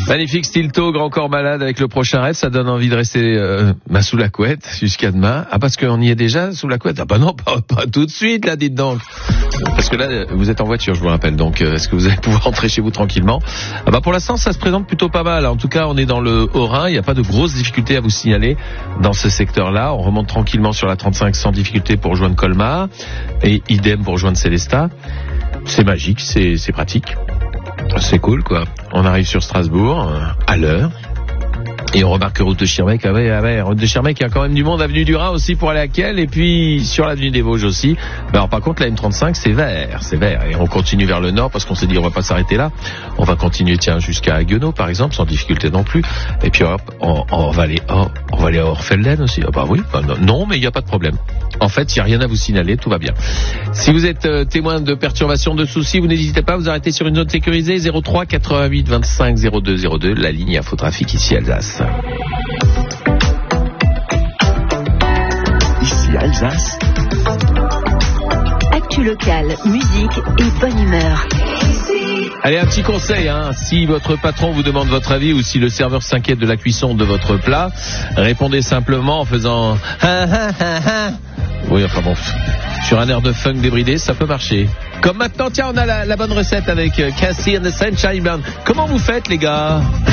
Magnifique Stilto, Grand Corps Malade avec le prochain rêve, ça donne envie de rester sous la couette jusqu'à demain. Ah, parce qu'on y est déjà sous la couette? Ah bah non, pas tout de suite là, dites donc. Parce que là, vous êtes en voiture, je vous rappelle, donc est-ce que vous allez pouvoir rentrer chez vous tranquillement? Ah bah pour l'instant, ça se présente plutôt pas mal. En tout cas, on est dans le Haut-Rhin, il n'y a pas de grosses difficultés à vous signaler dans ce secteur-là. On remonte tranquillement sur la 35 sans difficulté pour rejoindre Colmar, et idem pour rejoindre Célestat. C'est magique, c'est pratique. C'est cool, quoi. On arrive sur Strasbourg, à l'heure. Et on remarque que route de Schirmeck, route de Schirmeck, il y a quand même du monde, avenue du Rhin aussi pour aller à Kiel, et puis sur l'avenue des Vosges aussi. Mais alors par contre, la M35, c'est vert. Et on continue vers le nord parce qu'on s'est dit on va pas s'arrêter là. On va continuer, jusqu'à Haguenau, par exemple, sans difficulté non plus. Et puis hop, on va aller à Orfelden aussi. Ah bah oui, non, mais il n'y a pas de problème. En fait, il n'y a rien à vous signaler, tout va bien. Si vous êtes témoin de perturbations, de soucis, vous n'hésitez pas à vous arrêter sur une zone sécurisée, 03 88 25 02 02, la ligne Infotrafic ici Alsace. Ici Alsace. Actu locale, musique et bonne humeur. Allez, un petit conseil, si votre patron vous demande votre avis ou si le serveur s'inquiète de la cuisson de votre plat, répondez simplement en faisant oui, enfin bon, sur un air de funk débridé, ça peut marcher. Comme maintenant, tiens, on a la bonne recette avec Cassie and the Sunshine Band. Comment vous faites, les gars?